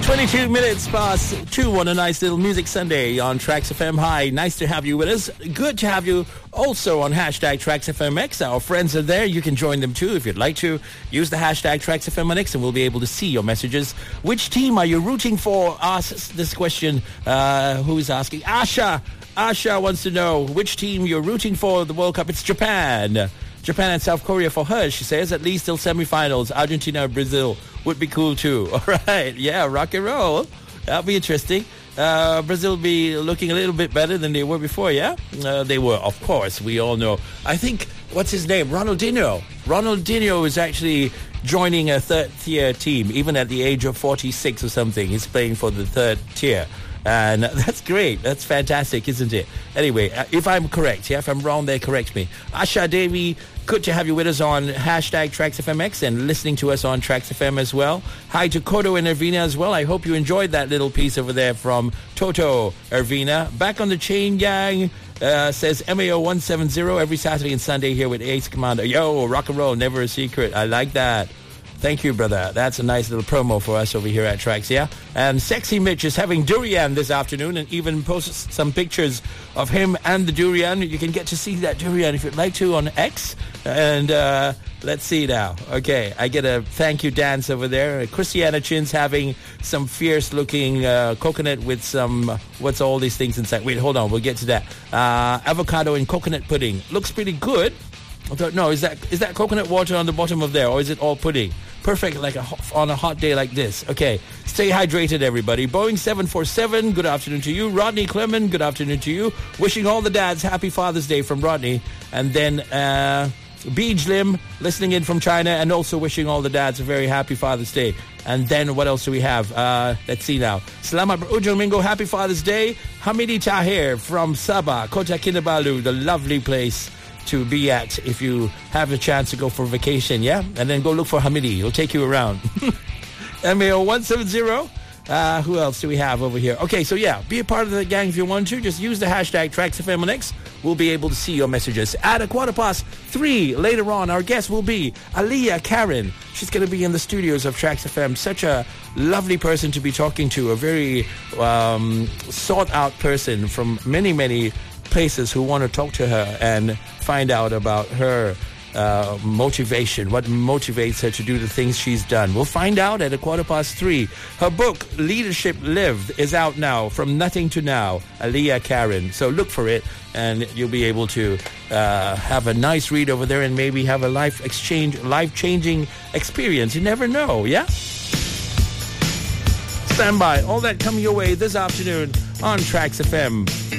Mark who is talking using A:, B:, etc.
A: 22 minutes past 2 on a nice little music Sunday on Tracks FM. Hi, nice to have you with us. Good to have you also on hashtag TracksFMX. Our friends are there. You can join them too if you'd like to. Use the hashtag TracksFMX and we'll be able to see your messages. Which team are you rooting for? Ask this question. Who's asking? Asha. Asha wants to know which team you're rooting for the World Cup. It's Japan. Japan and South Korea for her, she says, at least till semifinals. Argentina and Brazil would be cool too. All right, yeah, rock and roll. That'll be interesting. Brazil will be looking a little bit better than they were before, yeah? They were, of course, we all know. I think, what's his name? Ronaldinho. Ronaldinho is actually joining a third-tier team, even at the age of 46 or something. He's playing for the third tier. And that's great. That's fantastic, isn't it? Anyway, if I'm correct, yeah, if I'm wrong there, correct me. Asha Devi, good to have you with us on hashtag TracksFMX and listening to us on Tracks FM as well. Hi to Kodo and Irvina as well. I hope you enjoyed that little piece over there from Toto Irvina. Back on the chain, gang, says MAO 170 every Saturday and Sunday here with Ace Commander. Yo, rock and roll, never a secret. I like that. Thank you, brother. That's a nice little promo for us over here at Tracks, yeah? And Sexy Mitch is having durian this afternoon and even posts some pictures of him and the durian. You can get to see that durian if you'd like to on X. And let's see now. Okay, I get a thank you dance over there. Christiana Chin's having some fierce-looking coconut with some... What's all these things inside? Wait, hold on. We'll get to that. Avocado and coconut pudding. Looks pretty good. I don't know, is that coconut water on the bottom of there, or is it all pudding? Perfect, like on a hot day like this. Okay, stay hydrated, everybody. Boeing 747, good afternoon to you. Rodney Clement, good afternoon to you. Wishing all the dads happy Father's Day from Rodney. And then Beej Lim, listening in from China, and also wishing all the dads a very happy Father's Day. And then what else do we have? Let's see now. Selamat berujung minggu, happy Father's Day. Hamidi Tahir from Sabah, Kota Kinabalu, the lovely place to be at if you have a chance to go for vacation, yeah? And then go look for Hamidi. He'll take you around. MAO 170. Who else do we have over here? Okay, so yeah, be a part of the gang if you want to. Just use the hashtag TracksFMX. We'll be able to see your messages. At 3:15 later on, our guest will be Aliyah Karen. She's going to be in the studios of Tracks FM. Such a lovely person to be talking to. A very sought-out person from many, many places who want to talk to her and find out about her motivation, what motivates her to do the things she's done. We'll find out at 3:15. Her book, Leadership Lived, is out now, From Nothing to Now, Aliyah Karen. So look for it, and you'll be able to have a nice read over there and maybe have a life-changing experience. You never know, yeah? Stand by. All that coming your way this afternoon on Tracks FM.